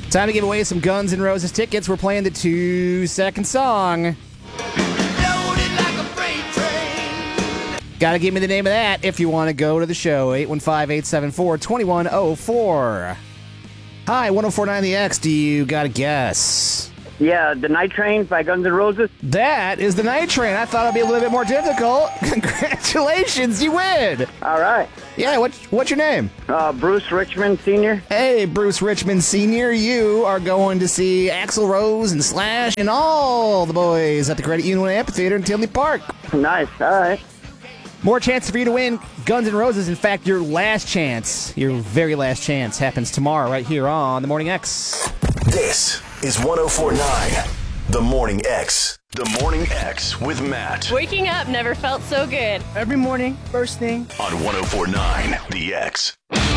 Time to give away some Guns N' Roses tickets. We're playing the 2-second song. Gotta give me the name of that if you want to go to the show. 815-874-2104. Hi, 1049 The X. Do you got a guess? Yeah, The Night Train by Guns N' Roses. That is The Night Train. I thought it'd be a little bit more difficult. Congratulations, you win. All right. Yeah, what's your name? Bruce Richmond Sr. Hey, Bruce Richmond Sr., you are going to see Axl Rose and Slash and all the boys at the Credit Union Amphitheater in Tinley Park. Nice. All right. More chances for you to win Guns N' Roses. In fact, your last chance, your very last chance, happens tomorrow right here on The Morning X. This is 104.9 The Morning X. The Morning X with Matt. Waking up never felt so good. Every morning, first thing. On 104.9 The X.